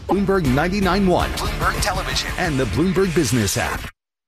Bloomberg 99.1, Bloomberg Television, and the Bloomberg Business app.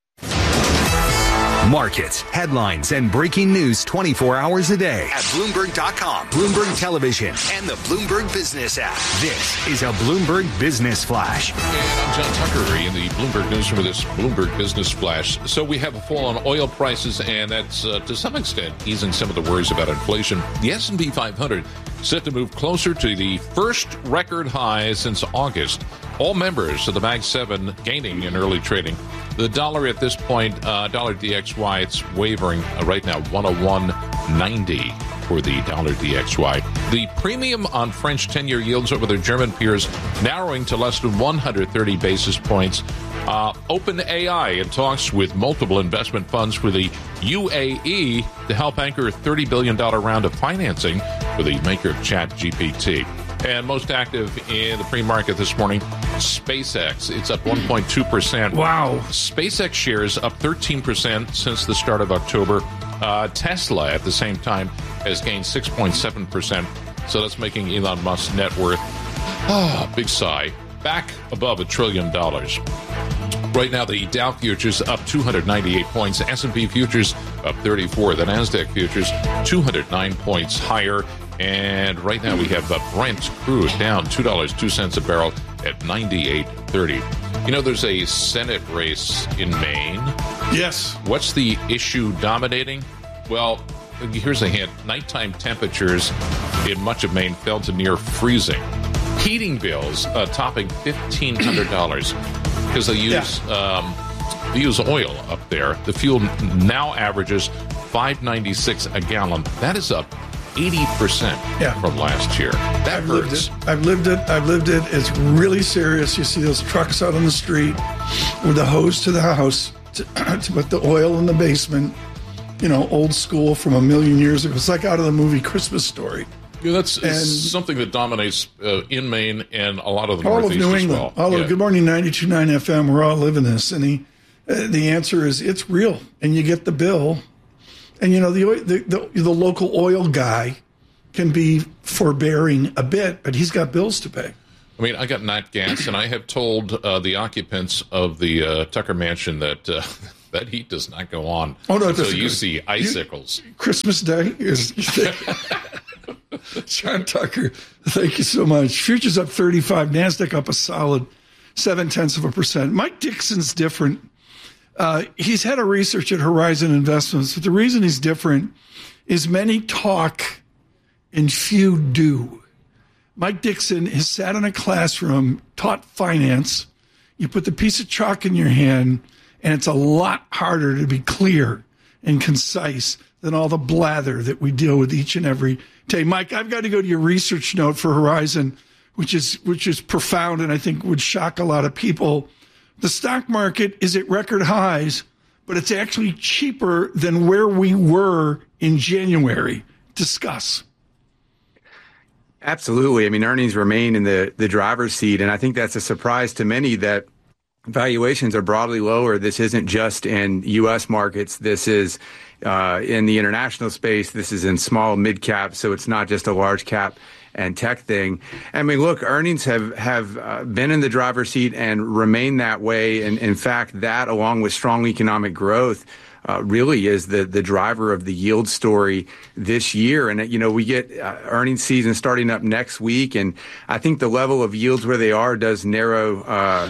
Markets, headlines, and breaking news 24 hours a day at Bloomberg.com, Bloomberg Television, and the Bloomberg Business app. This is a Bloomberg Business Flash. And I'm John Tucker in the Bloomberg Newsroom with this Bloomberg Business Flash. So we have a fall on oil prices, and that's to some extent easing some of the worries about inflation. The S&P 500 set to move closer to the first record high since August. All members of the Mag 7 gaining in early trading. The dollar at this point, dollar DXY, it's wavering right now, 101.90 for the dollar DXY. The premium on French 10-year yields over their German peers narrowing to less than 130 basis points. OpenAI in talks with multiple investment funds for the UAE to help anchor a $30 billion round of financing for the maker of ChatGPT. And most active in the pre-market this morning, SpaceX. It's up 1.2%. Wow. SpaceX shares up 13% since the start of October. Tesla, at the same time, has gained 6.7%. So that's making Elon Musk's net worth, big sigh, back above $1 trillion. Right now, the Dow futures up 298 points. S&P futures up 34. The NASDAQ futures 209 points higher. And right now we have the Brent crude down $2.02 a barrel at 98.30. You know, there's a Senate race in Maine. Yes. What's the issue dominating? Well, here's a hint. Nighttime temperatures in much of Maine fell to near freezing. Heating bills topping $1,500 because they use oil up there. The fuel now averages $5.96 a gallon. That is up 80% from last year. That hurts. I've lived it. It's really serious. You see those trucks out on the street with the hose to the house to put the oil in the basement. You know, old school from a million years ago. It's like out of the movie Christmas Story. Yeah, that's something that dominates in Maine and a lot of the Northeast New England. as well. Good morning, 92.9 FM. We're all living this. And the answer is it's real. And you get the bill. And, you know, the local oil guy can be forbearing a bit, but he's got bills to pay. I mean, I got nat gas, and I have told the occupants of the Tucker Mansion that that heat does not go on until you see icicles. Christmas Day is... John Tucker, thank you so much. Futures up 35, NASDAQ up a solid 0.7%. Mike Dixon's different. He's head of research at Horizon Investments, but the reason he's different is many talk and few do. Mike Dixon has sat in a classroom, taught finance. You put the piece of chalk in your hand, and it's a lot harder to be clear and concise than all the blather that we deal with each and every day. Mike, I've got to go to your research note for Horizon, which is profound and I think would shock a lot of people. The stock market is at record highs, but it's actually cheaper than where we were in January. Discuss. Absolutely. I mean, earnings remain in the driver's seat, and I think that's a surprise to many that valuations are broadly lower. This isn't just in U.S. markets. This is in the international space. This is in small, mid cap. So it's not just a large cap and tech thing. I mean, look, earnings have been in the driver's seat and remain that way. And in fact, that along with strong economic growth really is the driver of the yield story this year. And, you know, we get earnings season starting up next week. And I think the level of yields where they are does narrow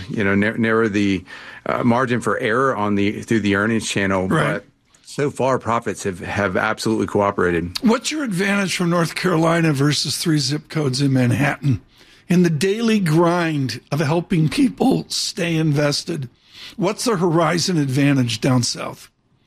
the margin for error through the earnings channel. Right. But so far, profits have absolutely cooperated. What's your advantage from North Carolina versus 3 zip codes in Manhattan in the daily grind of helping people stay invested? What's the Horizon advantage down south?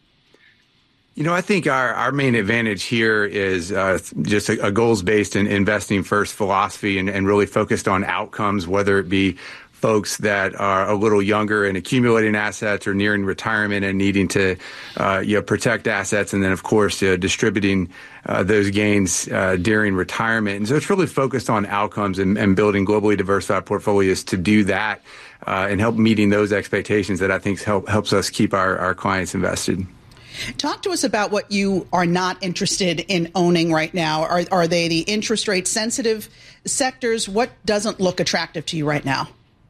You know, I think our main advantage here is just a goals-based and investing first philosophy and really focused on outcomes, whether it be folks that are a little younger and accumulating assets or nearing retirement and needing to protect assets, and then, of course, distributing those gains during retirement. And so it's really focused on outcomes and building globally diversified portfolios to do that and help meeting those expectations that I think helps us keep our clients invested. Talk to us about what you are not interested in owning right now. Are they the interest rate sensitive sectors? What doesn't look attractive to you right now?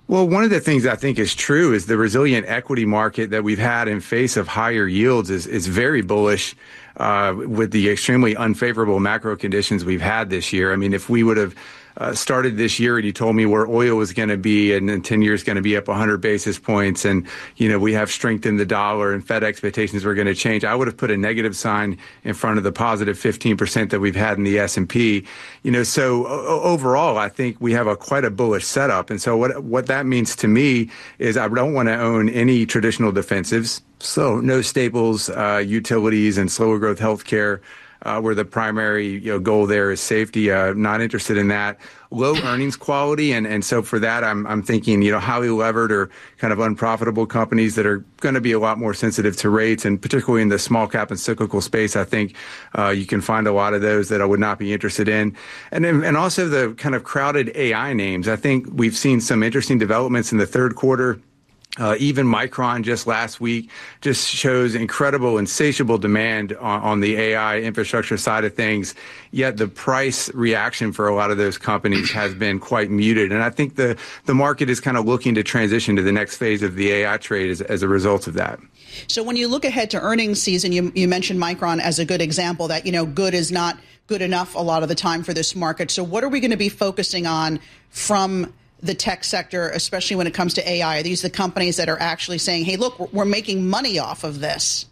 Well, one of the things I think is true is the resilient equity market that we've had in face of higher yields is very bullish with the extremely unfavorable macro conditions we've had this year. I mean, if we would have started this year and you told me where oil was going to be and in 10 years going to be up 100 basis points and, we have strength in the dollar and Fed expectations were going to change, I would have put a negative sign in front of the positive 15% that we've had in the S&P. So overall, I think we have quite a bullish setup. And so what that means to me is I don't want to own any traditional defensives. So no staples, utilities, and slower growth healthcare. Where the primary goal there is safety. Not interested in that. Low earnings quality, and so for that, I'm thinking highly levered or kind of unprofitable companies that are going to be a lot more sensitive to rates, and particularly in the small cap and cyclical space, I think you can find a lot of those that I would not be interested in, and also the kind of crowded AI names. I think we've seen some interesting developments in the third quarter. Even Micron just last week just shows incredible, insatiable demand on the AI infrastructure side of things. Yet the price reaction for a lot of those companies has been quite muted. And I think the market is kind of looking to transition to the next phase of the AI trade as a result of that. So when you look ahead to earnings season, you mentioned Micron as a good example that, good is not good enough a lot of the time for this market. So what are we going to be focusing on from the tech sector, especially when it comes to AI? Are these the companies that are actually saying, hey, look, we're making money off of this?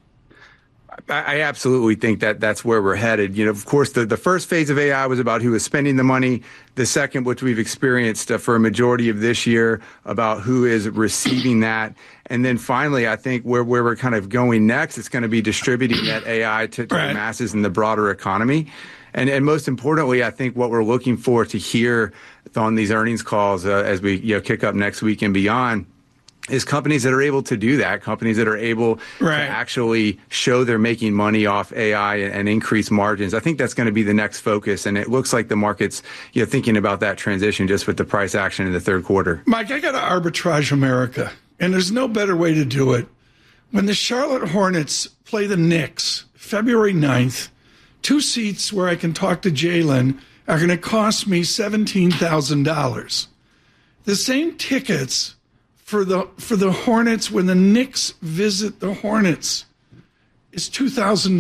I absolutely think that's where we're headed. Of course, the first phase of AI was about who was spending the money. The second, which we've experienced for a majority of this year, about who is receiving that. And then finally, I think where we're kind of going next, it's going to be distributing that AI to the masses in the broader economy. And most importantly, I think what we're looking for to hear on these earnings calls as we kick up next week and beyond is companies that are able to do that, companies that are able to actually show they're making money off AI and increase margins. I think that's going to be the next focus, and it looks like the market's thinking about that transition just with the price action in the third quarter. Mike, I got to arbitrage America, and there's no better way to do it. When the Charlotte Hornets play the Knicks, February 9th, 2 seats where I can talk to Jalen are going to cost me $17,000. The same tickets for the Hornets when the Knicks visit the Hornets is $2,000.